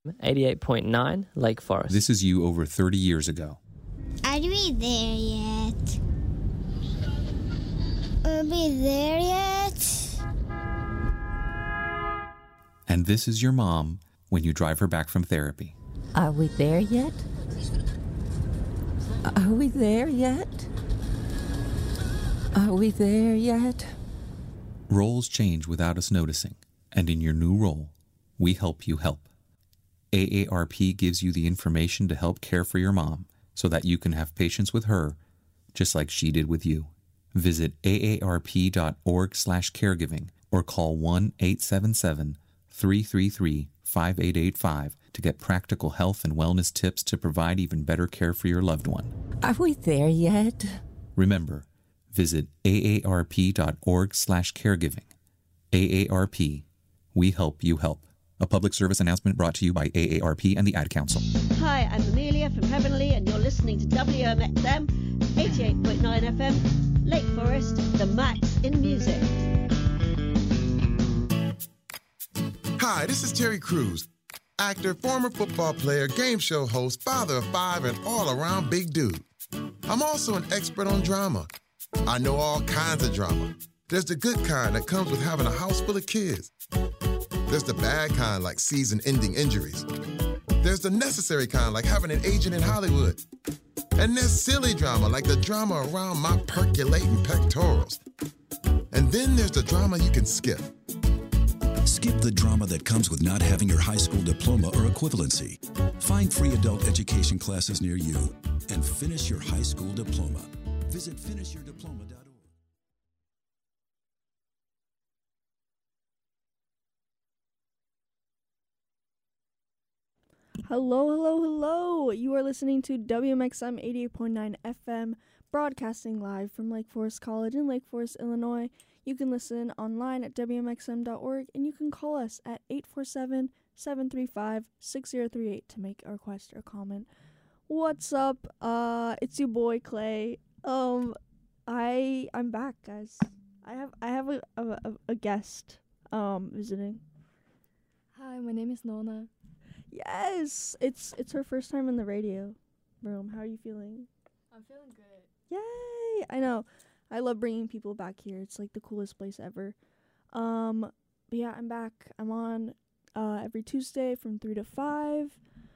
88.9 Lake Forest. This is you over 30 years ago. Are we there yet? Are we there yet? And this is your mom when you drive her back from therapy. Are we there yet? Are we there yet? Are we there yet? Roles change without us noticing, and in your new role, we help you help. AARP gives you the information to help care for your mom so that you can have patience with her, just like she did with you. Visit aarp.org/caregiving or call 1-877-333-5885 to get practical health and wellness tips to provide even better care for your loved one. Are we there yet? Remember, visit aarp.org/caregiving. AARP, we help you help. A public service announcement brought to you by AARP and the Ad Council. Hi, I'm Amelia from Heavenly, and you're listening to WMXM 88.9 FM, Lake Forest, the max in music. Hi, this is Terry Crews, actor, former football player, game show host, father of 5, and all-around big dude. I'm also an expert on drama. I know all kinds of drama. There's the good kind that comes with having a house full of kids. There's the bad kind like season-ending injuries. There's the necessary kind like having an agent in Hollywood. And there's silly drama like the drama around my percolating pectorals. And then there's the drama you can skip. Skip the drama that comes with not having your high school diploma or equivalency. Find free adult education classes near you and finish your high school diploma. Visit finishyourdiploma.org. Hello, hello, hello. You are listening to WMXM 88.9 FM, broadcasting live from Lake Forest College in Lake Forest, Illinois. You can listen online at WMXM.org, and you can call us at 847-735-6038 to make a request or comment. What's up? It's your boy Clay. I'm back, guys. I have a guest visiting. Hi, my name is Nona. Yes, it's her first time in the radio room. How are you feeling? I'm feeling good. Yay! I know. I love bringing people back here. It's like the coolest place ever. But yeah, I'm back. I'm on every Tuesday from 3 to 5.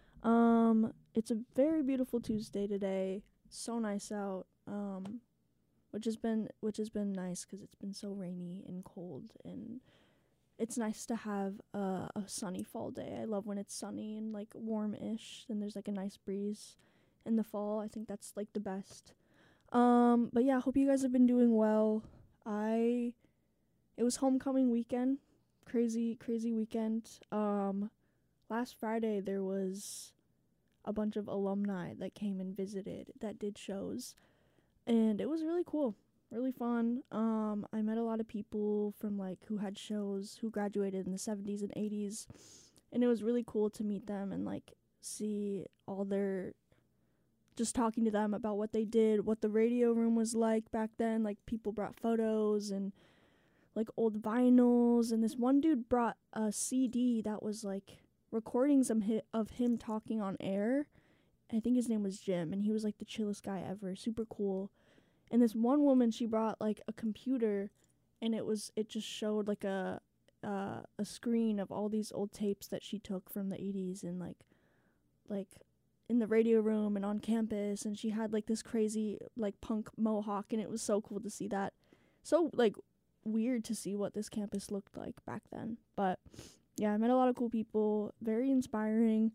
It's a very beautiful Tuesday today. So nice out. Which has been nice because it's been so rainy and cold, and it's nice to have a sunny fall day. I love when it's sunny and like warm-ish, and there's like a nice breeze in the fall. I think that's like the best. But yeah, I hope you guys have been doing well. It was homecoming weekend. Crazy weekend. Last Friday there was a bunch of alumni that came and visited that did shows, and it was really cool. Really fun. I met a lot of people from like who had shows, who graduated in the 70s and 80s, and it was really cool to meet them and like see all their, just talking to them about what they did, what the radio room was like back then. Like people brought photos and like old vinyls, and this one dude brought a CD that was like recordings of him talking on air. I think his name was Jim, and he was like the chillest guy ever, super cool. And this one woman, she brought like a computer, and it just showed like a screen of all these old tapes that she took from the 80s, and like in the radio room and on campus, and she had like this crazy like punk mohawk, and it was so cool to see that. So like weird to see what this campus looked like back then. But yeah, I met a lot of cool people, very inspiring.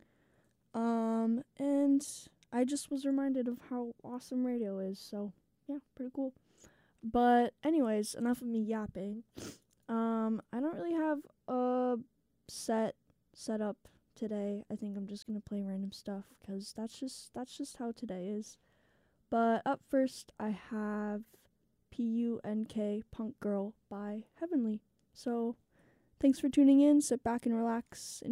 And I just was reminded of how awesome radio is, so yeah, pretty cool. But anyways, enough of me yapping. I don't really have a set up today. I think I'm just gonna play random stuff because that's just how today is. But up first, I have PUNK, Punk Girl by Heavenly. So thanks for tuning in. Sit back and relax.